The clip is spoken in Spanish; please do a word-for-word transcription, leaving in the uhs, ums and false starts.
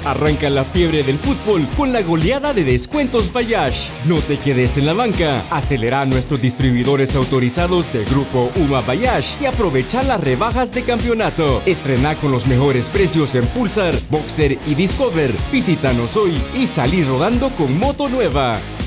Arranca la fiebre del fútbol con la goleada de descuentos Bayash. No te quedes en la banca. Acelera a nuestros distribuidores autorizados de Grupo UMA Bayash y aprovecha las rebajas de campeonato. Estrena con los mejores precios en Pulsar, Boxer y Discover. Visítanos hoy y salí rodando con moto nueva.